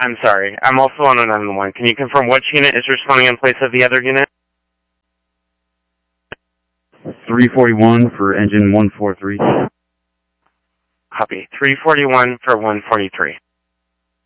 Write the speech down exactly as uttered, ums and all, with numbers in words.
I'm sorry. I'm also on a nine one one. Can you confirm which unit is responding in place of the other unit? three forty-one for engine one forty-three. Copy. three forty-one for one forty-three.